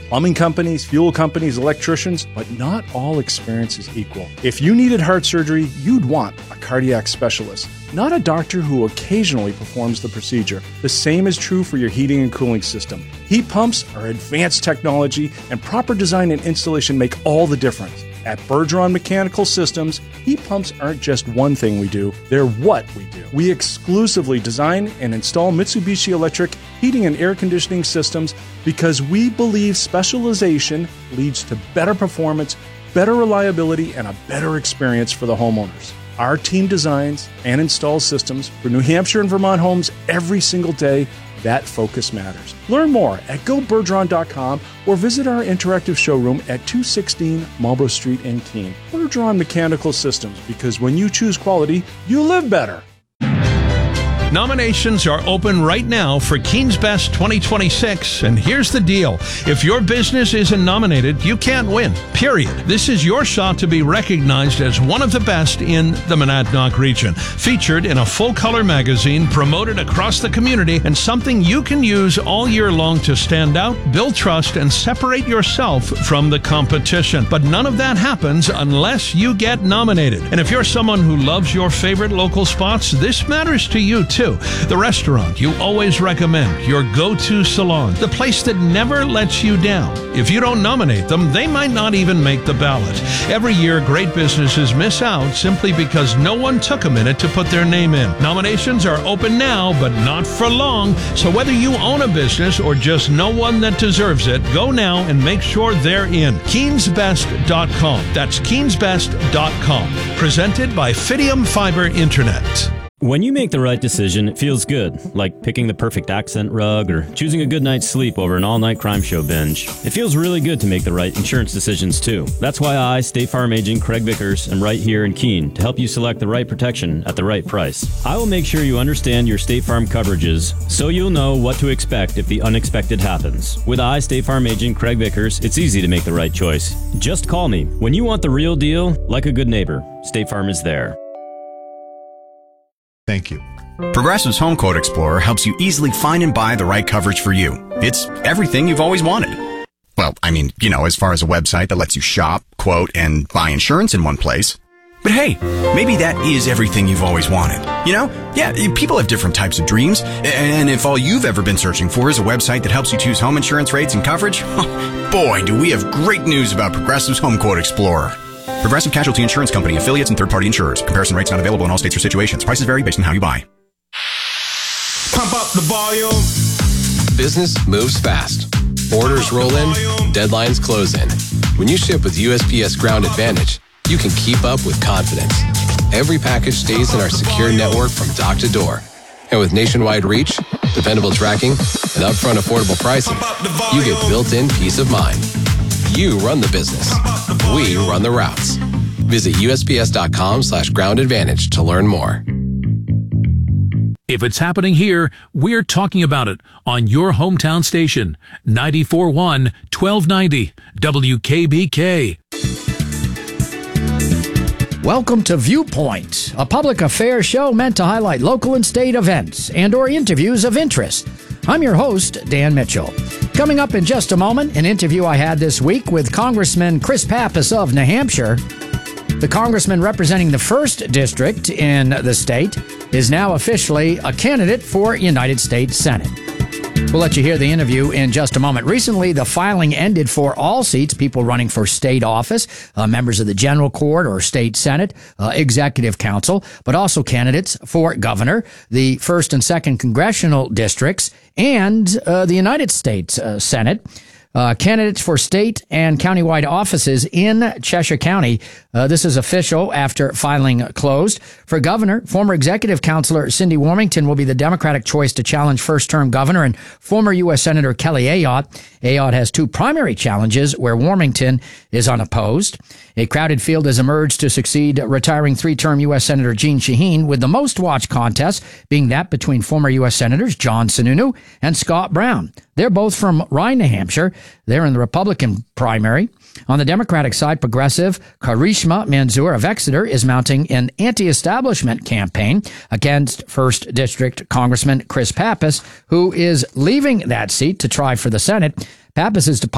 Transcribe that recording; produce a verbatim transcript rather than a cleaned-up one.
Plumbing companies, fuel companies, electricians, but not all experience is equal. If you needed heart surgery, you'd want a cardiac specialist, not a doctor who occasionally performs the procedure. The same is true for your heating and cooling system. Heat pumps are advanced technology, and proper design and installation make all the difference. At Bergeron Mechanical Systems, heat pumps aren't just one thing we do, they're what we do. We exclusively design and install Mitsubishi Electric heating and air conditioning systems because we believe specialization leads to better performance, better reliability, and a better experience for the homeowners. Our team designs and installs systems for New Hampshire and Vermont homes every single day. That focus matters. Learn more at go bergeron dot com or visit our interactive showroom at two sixteen Marlborough Street in Keene. Bergeron Mechanical Systems, because when you choose quality, you live better. Nominations are open right now for Keene's Best twenty twenty-six, and here's the deal. If your business isn't nominated, you can't win, period. This is your shot to be recognized as one of the best in the Monadnock region. Featured in a full-color magazine, promoted across the community, and something you can use all year long to stand out, build trust, and separate yourself from the competition. But none of that happens unless you get nominated. And if you're someone who loves your favorite local spots, this matters to you too. The restaurant you always recommend, your go-to salon, the place that never lets you down. If you don't nominate them, they might not even make the ballot. Every year, great businesses miss out simply because no one took a minute to put their name in. Nominations are open now, but not for long. So whether you own a business or just know one that deserves it, go now and make sure they're in. Keens Best dot com. That's Keens Best dot com. Presented by Fidium Fiber Internet. When you make the right decision, it feels good, like picking the perfect accent rug or choosing a good night's sleep over an all-night crime show binge. It feels really good to make the right insurance decisions, too. That's why I, State Farm Agent Craig Vickers, am right here in Keene to help you select the right protection at the right price. I will make sure you understand your State Farm coverages so you'll know what to expect if the unexpected happens. With I, State Farm Agent Craig Vickers, it's easy to make the right choice. Just call me. When you want the real deal, like a good neighbor, State Farm is there. Thank you. Progressive's Home Quote Explorer helps you easily find and buy the right coverage for you. It's everything you've always wanted. Well, I mean, you know, as far as a website that lets you shop, quote, and buy insurance in one place. But hey, maybe that is everything you've always wanted. You know? Yeah, people have different types of dreams. And if all you've ever been searching for is a website that helps you choose home insurance rates and coverage, boy, do we have great news about Progressive's Home Quote Explorer. Progressive Casualty Insurance Company, affiliates, and third-party insurers. Comparison rates not available in all states or situations. Prices vary based on how you buy. Pump up the volume. Business moves fast. Orders roll in, deadlines close in. When you ship with U S P S Ground Advantage, you can keep up with confidence. Every package stays in our secure network from dock to door. And with nationwide reach, dependable tracking, and upfront affordable pricing, you get built-in peace of mind. You run the business. We run the routes. Visit U S P S dot com slash ground advantage to learn more. If it's happening here, we're talking about it on your hometown station, ninety-four point one, twelve ninety W K B K. Welcome to Viewpoint, a public affairs show meant to highlight local and state events and or interviews of interest. I'm your host, Dan Mitchell. Coming up in just a moment, an interview I had this week with Congressman Chris Pappas of New Hampshire. The congressman representing the first district in the state is now officially a candidate for United States Senate. We'll let you hear the interview in just a moment. Recently, the filing ended for all seats, people running for state office, uh, members of the General Court or State Senate, uh, Executive Council, but also candidates for governor, the first and second congressional districts, and uh, the United States uh, Senate. Uh, candidates for state and countywide offices in Cheshire County. Uh, this is official after filing closed. For governor, former executive counselor Cindy Warmington will be the Democratic choice to challenge first-term governor and former U S Senator Kelly Ayotte. Ayotte has two primary challenges where Warmington is unopposed. A crowded field has emerged to succeed retiring three-term U S Senator Jeanne Shaheen, with the most-watched contest being that between former U S Senators John Sununu and Scott Brown. They're both from Rye, New Hampshire. They're in the Republican primary. On the Democratic side, progressive Karishma Manzoor of Exeter is mounting an anti-establishment campaign against first District Congressman Chris Pappas, who is leaving that seat to try for the Senate. Pappas is